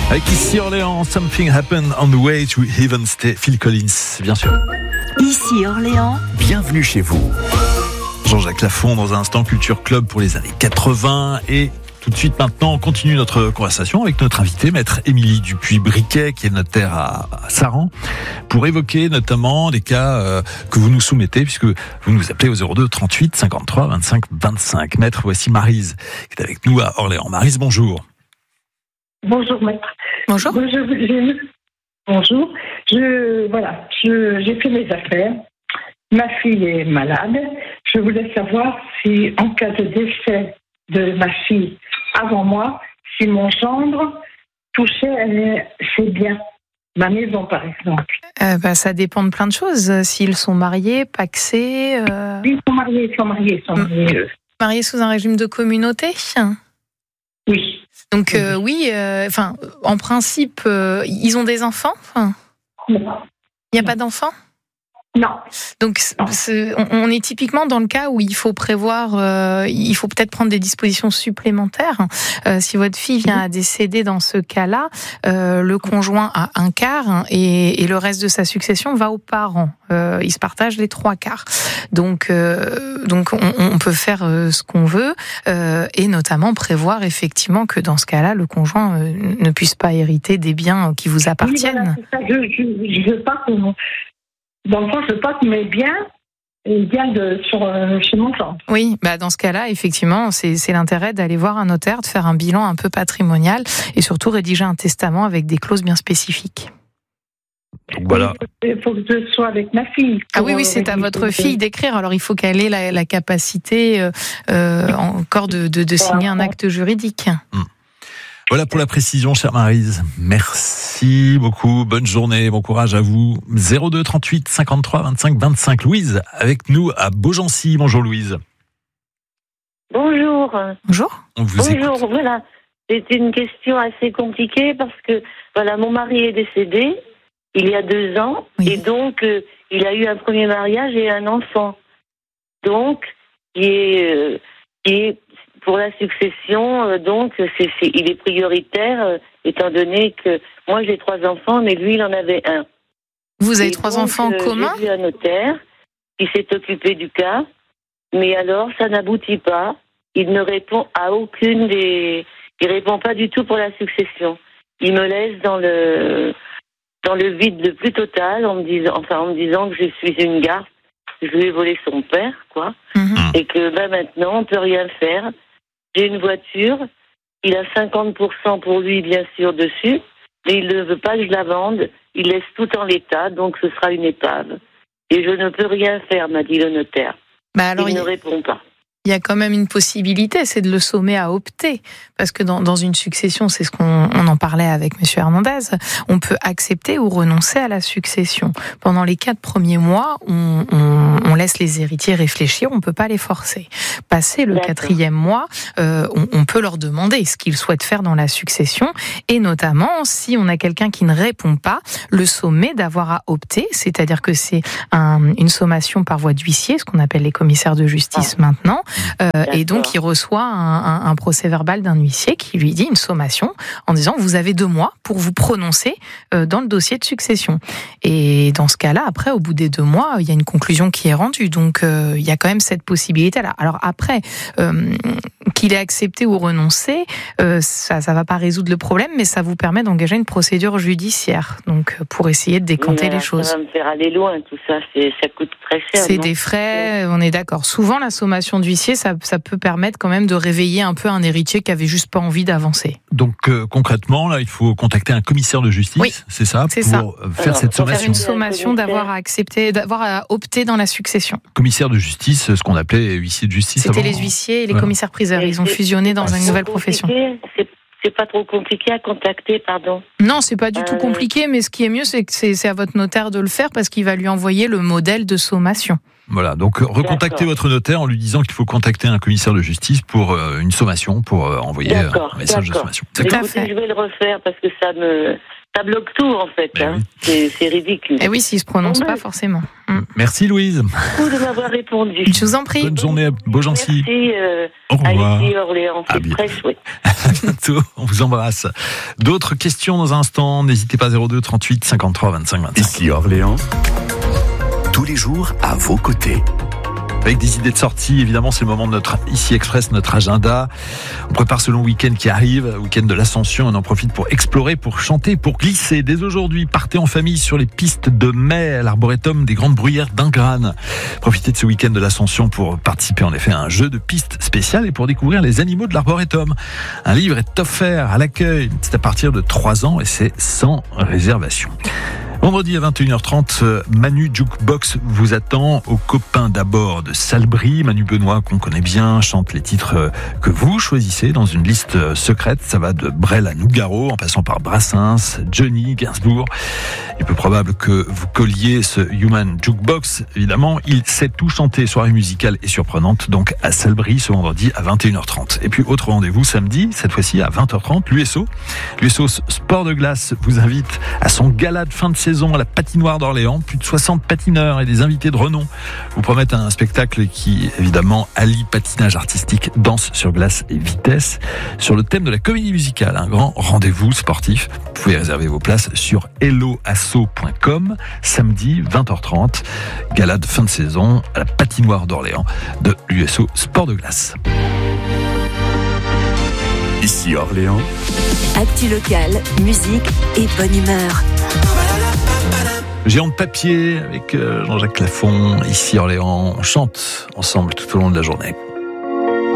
Avec ici Orléans, Something Happened on the Way to Heaven, c'était Phil Collins, bien sûr. Ici Orléans, bienvenue chez vous. Jean-Jacques Lafont dans un instant Culture Club pour les années 80 et tout de suite maintenant on continue notre conversation avec notre invitée, maître Émilie Dupuis-Briquet qui est notaire à Saran pour évoquer notamment des cas que vous nous soumettez puisque vous nous appelez au 02 38 53 25 25. Maître, voici Maryse qui est avec nous à Orléans. Maryse, bonjour. Bonjour maître. bonjour. Bonjour. J'ai fait mes affaires. Ma fille est malade. Je voulais savoir si, en cas de décès de ma fille avant moi, si mon gendre touchait ses biens, ma maison par exemple. Ça dépend de plein de choses. S'ils sont mariés, pacsés. Ils sont mariés. Mariés sous un régime de communauté. Oui. Donc oui, en principe, ils ont des enfants. Non. Il n'y a pas d'enfants ? Non. Donc on est typiquement dans le cas où il faut prévoir, il faut peut-être prendre des dispositions supplémentaires. Si votre fille vient à décéder dans ce cas-là, le conjoint a un quart et le reste de sa succession va aux parents. Ils se partagent les 3/4. Donc on peut faire ce qu'on veut et notamment prévoir effectivement que dans ce cas-là, le conjoint ne puisse pas hériter des biens qui vous appartiennent. Oui, voilà, c'est ça. Je veux pas qu'on... Dans le fond, je veux pas que mes biens viennent chez mon gendre. Oui, dans ce cas-là, effectivement, c'est l'intérêt d'aller voir un notaire, de faire un bilan un peu patrimonial et surtout rédiger un testament avec des clauses bien spécifiques. Donc voilà. Il faut que je sois avec ma fille. Oui, c'est à votre fille d'écrire. Alors il faut qu'elle ait la capacité encore de signer un acte juridique. Voilà pour la précision, chère Maryse. Merci beaucoup. Bonne journée, bon courage à vous. 02 38 53 25 25. Louise, avec nous à Beaugency. Bonjour Louise. Bonjour. Bonjour. On vous écoute. Voilà. C'était une question assez compliquée parce que mon mari est décédé il y a 2 ans et donc il a eu un premier mariage et un enfant. Donc, qui est pour la succession, il est prioritaire, étant donné que moi j'ai 3 enfants, mais lui il en avait un. Vous avez 3 enfants communs ? J'ai vu un notaire qui s'est occupé du cas, mais alors ça n'aboutit pas. Il ne répond à il répond pas du tout pour la succession. Il me laisse dans le vide le plus total en me disant que je suis une garce, je lui ai volé son père, quoi, et que maintenant on peut rien faire. J'ai une voiture, il a 50% pour lui, bien sûr, dessus, mais il ne veut pas que je la vende, il laisse tout en l'état, donc ce sera une épave. Et je ne peux rien faire, m'a dit le notaire. Il ne répond pas. Il y a quand même une possibilité, c'est de le sommer à opter. Parce que dans une succession, c'est ce qu'on en parlait avec M. Hernandez, on peut accepter ou renoncer à la succession. Pendant les 4 premiers mois, on laisse les héritiers réfléchir, on ne peut pas les forcer. Passé le 4e mois, on peut leur demander ce qu'ils souhaitent faire dans la succession. Et notamment, si on a quelqu'un qui ne répond pas, le sommer d'avoir à opter, c'est-à-dire que c'est une sommation par voie d'huissier, ce qu'on appelle les commissaires de justice maintenant. Et donc, il reçoit un procès-verbal d'un huissier qui lui dit une sommation en disant « Vous avez 2 mois pour vous prononcer dans le dossier de succession ». Et dans ce cas-là, après, au bout des 2 mois, il y a une conclusion qui est rendue. Donc, il y a quand même cette possibilité-là. Alors après, qu'il ait accepté ou renoncé, ça va pas résoudre le problème, mais ça vous permet d'engager une procédure judiciaire. Donc, pour essayer de décanter les choses. Ça va me faire aller loin, tout ça. Ça coûte très cher. C'est des frais, on est d'accord. Souvent, la sommation d'huissier, ça peut permettre quand même de réveiller un peu un héritier qui avait juste pas envie d'avancer. Donc concrètement, là, il faut contacter un commissaire de justice, c'est ça, pour faire cette sommation. Faire une sommation d'avoir à opter dans la succession. Commissaire de justice, ce qu'on appelait huissier de justice. C'était avant, les huissiers et les commissaires priseurs. Ils ont fusionné dans une nouvelle profession. C'est pas trop compliqué à contacter, pardon. Non, c'est pas du tout compliqué, mais ce qui est mieux, c'est que c'est à votre notaire de le faire parce qu'il va lui envoyer le modèle de sommation. Voilà, donc recontactez votre notaire en lui disant qu'il faut contacter un commissaire de justice pour une sommation, pour envoyer un message de sommation. Je vais le refaire parce que ça me Ça bloque tout, en fait. Hein. Oui. C'est ridicule. Et oui, s'il ne se prononce pas, forcément. Merci, Louise. Merci de m'avoir répondu. Je vous en prie. Bonne journée à Beaugency. Merci. Au revoir. À Orléans. C'est très chouette. À bientôt. On vous embrasse. D'autres questions dans un instant. N'hésitez pas, 02 38 53 25 25. Ici Orléans, tous les jours à vos côtés. Avec des idées de sortie, évidemment, c'est le moment de notre Ici Express, notre agenda. On prépare ce long week-end qui arrive, week-end de l'Ascension. On en profite pour explorer, pour chanter, pour glisser. Dès aujourd'hui, partez en famille sur les pistes de mai à l'Arboretum des Grandes Bruyères d'Ingrane. Profitez de ce week-end de l'Ascension pour participer en effet à un jeu de pistes spécial et pour découvrir les animaux de l'Arboretum. Un livre est offert à l'accueil. C'est à partir de 3 ans et c'est sans réservation. Vendredi à 21h30, Manu Jukebox vous attend aux copains d'abord de Salbris. Manu Benoît, qu'on connaît bien, chante les titres que vous choisissez dans une liste secrète. Ça va de Brel à Nougaro, en passant par Brassens, Johnny, Gainsbourg. Il est peu probable que vous colliez ce Human Jukebox. Évidemment, il sait tout chanter, soirée musicale et surprenante, donc à Salbris ce vendredi à 21h30. Et puis autre rendez-vous samedi, cette fois-ci à 20h30, l'USO. L'USO Sport de Glace vous invite à son gala de fin de saison à la patinoire d'Orléans. Plus de 60 patineurs et des invités de renom vous promettent un spectacle qui, évidemment, allie patinage artistique, danse sur glace et vitesse sur le thème de la comédie musicale. Un grand rendez-vous sportif. Vous pouvez réserver vos places sur helloasso.com. Samedi, 20h30. Gala de fin de saison à la patinoire d'Orléans de l'USO Sport de Glace. Ici Orléans. Actu locale, musique et bonne humeur. Géant de papier avec Jean-Jacques Lafont, ici Orléans. On chante ensemble tout au long de la journée.